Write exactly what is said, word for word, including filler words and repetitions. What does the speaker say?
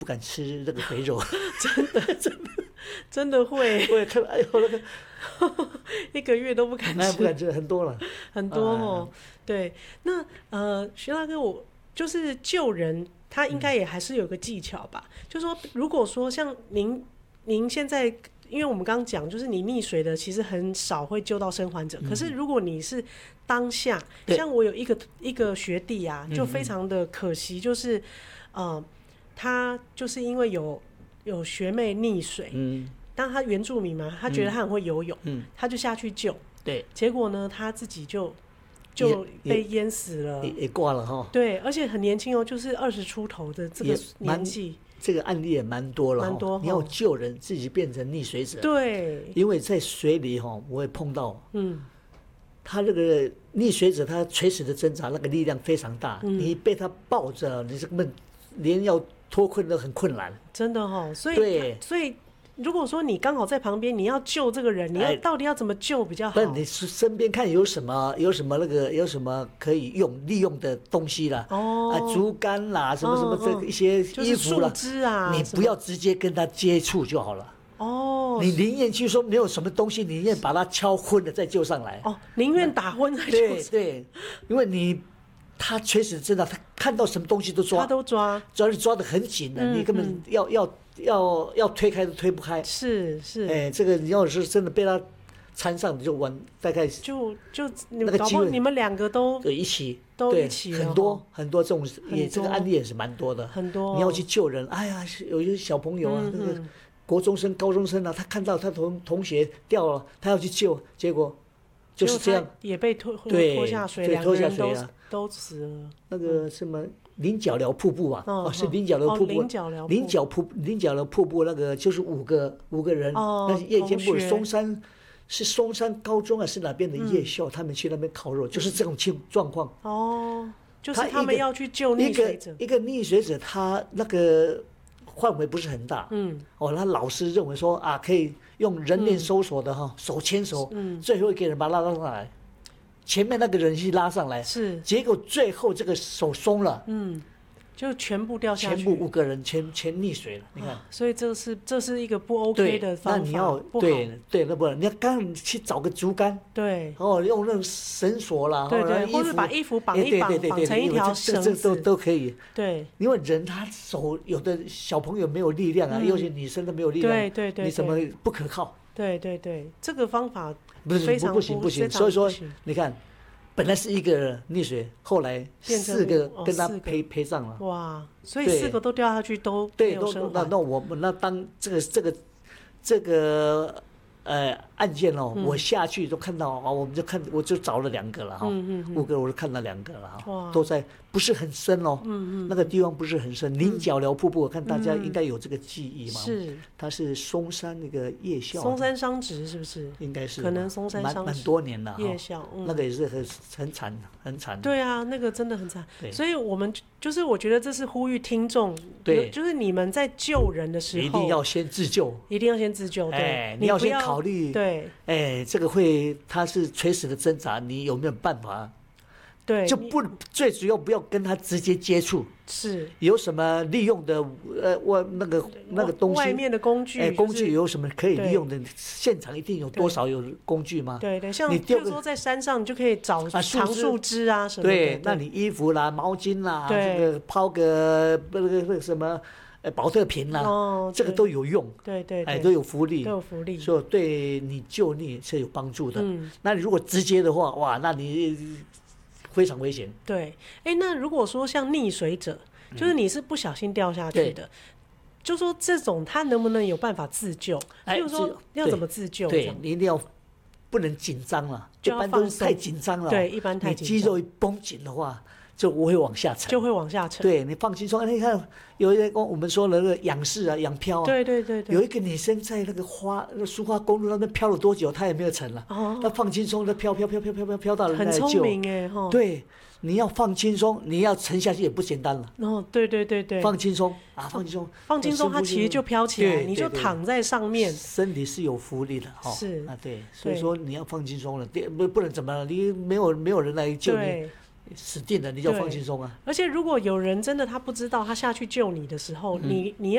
不敢吃那个肥肉， 真的真的真的会， 我也看，哎呦那个一个月都不敢吃， 那不敢吃很多了， 很多哦。啊、对，那呃，徐大哥，我就是救人，他应该也还是有个技巧吧？嗯、就是说，如果说像您，您现在，因为我们刚刚讲，就是你溺水的，其实很少会救到生还者。嗯、可是如果你是当下，像我有一个一个学弟啊，就非常的可惜，就是呃，他就是因为有有学妹溺水，嗯。当他原住民嘛，他觉得他很会游泳，嗯、他就下去救， 对， 结果呢，他自己就就被淹死了， 也也挂了哈。 对，而且很年轻哦，就是二十出头的这个年纪。 这个案例也蛮多了， 蛮多。 你要救人，自己变成溺水者， 对， 因为在水里哈，我会碰到，嗯，他这个溺水者，他垂死的挣扎，那个力量非常大，嗯、你被他抱着，你根本连要脱困都很困难， 真的哦，所以对，所以。如果说你刚好在旁边，你要救这个人，你要到底要怎么救比较好？ 不，你身边看有什么有什么那个有什么可以用利用的东西啦，哦，啊，竹竿啦，什么什么这一些衣服啦， 树枝啊， 你不要直接跟他接触就好了。哦，你宁愿去说没有什么东西，你宁愿把他敲昏了再救上来。 哦，宁愿打昏再救上来。 对对，因为你他确实真的，他看到什么东西都抓， 他都抓， 只要你抓得很紧的，嗯、你根本要要。要要推开都推不开， 是是， 哎、欸，这个你要是真的被他缠上，你就完，大概就就你们搞不好你们两个都对一起都一起， 很多很多这种也这个案例也是蛮多的， 很多。 你要去救人，哎呀，有一些小朋友啊，嗯、那个国中生、高中生啊，他看到他同同学掉了，他要去救，结果就是这样也被拖拖下水， 对，拖下水了， 都死了。 那个什么。菱角寮瀑布啊，哦，是菱角寮瀑布，菱角寮菱角瀑菱角寮瀑布那个就是五个五个人，那是夜间部松山是松山高中啊，是哪边的夜校，他们去那边烤肉，就是这种情状况。 哦，就是他们要去救溺水者， 一个溺水者，他那个范围不是很大，嗯，哦，他老师认为说啊，可以用人脸搜索的哈，手牵手，嗯，最后一个人把他拉上来。前面那个人去拉上来， 是， 结果最后这个手松了， 嗯，就全部掉下去， 全部五个人全全溺水了，你看， 啊、所以这是这是一个不 OK 的方法， 那你要对对，那不你要刚去找个竹竿， 对， 哦，用那种绳索啦， 对对，或者把衣服绑一绑，绑成一条绳子， 这都都可以， 对， 因为人他手有的小朋友没有力量啊，嗯、有些女生都没有力量， 对对对， 你怎么不可靠？ 对对对，这个方法不是不不行不行，所以说你看。本来是一个溺水，后来四个跟他陪陪上了。 哇！所以四个都掉下去都没有生还。 对，那那我们那当这个这个这个呃案件哦，嗯、我下去都看到啊，我们就看我就找了两个了哈，嗯嗯嗯、五个我就看到两个了哈，都在不是很深哦，嗯嗯、那个地方不是很深。菱角寮瀑布，我看大家应该有这个记忆嘛， 是， 它是松山那个夜校， 松山商职是不是？ 应该是， 可能松山商职蛮蛮多年了， 夜校， 嗯、那个也是很很惨很惨。 对啊，那个真的很惨。所以我们就是我觉得这是呼吁听众，对，就是你们在救人的时候， 一定要先自救， 一定要先自救，对， 哎、你要先考虑， 对， 哎，这个会他是垂死的挣扎，你有没有办法？ 对， 就不最主要不要跟他直接接触， 是有什么利用的呃我那个那个东西， 外面的工具， 哎、欸，工具有什么可以利用的？现场一定有多少有工具吗？ 对对，像比如说在山上，你就可以找长树枝啊什么的。 对，那你衣服啦、毛巾啦，这个抛个那个那个什么。呃，保特瓶啦、啊，哦、这个都有用， 对对， 哎，都有福利， 都有福利， 所以对你救溺是有帮助的。嗯，那你如果直接的话，哇，那你非常危险。 对，哎，那如果说像溺水者，就是你是不小心掉下去的，嗯、就说这种他能不能有办法自救？比如说要怎么自救？ 对，你一定要不能紧张了，一般都是太紧张了。 对，一般太紧张， 你肌肉一绷紧的话。就我会往下沉， 就会往下沉。 对，你放轻松。你看，有一个我们说的那个仰视啊、仰漂啊， 对对对对。 有一个女生在那个花、那个苏花公路那边漂了多久，她也没有沉了。哦。她放轻松，她飘飘飘飘飘飘飘到人家来救。 很聪明哎哈。 对，你要放轻松，你要沉下去也不简单了。 哦，对对对对。 放轻松啊，放轻松， 放轻松，它其实就飘起来，你就躺在上面， 身体是有浮力的哈。 是啊，对，所以说你要放轻松了，不不能怎么了，你没有没有人来救你。死定了，你就要放轻松啊！ 而且如果有人真的他不知道他下去救你的时候，嗯、你你要。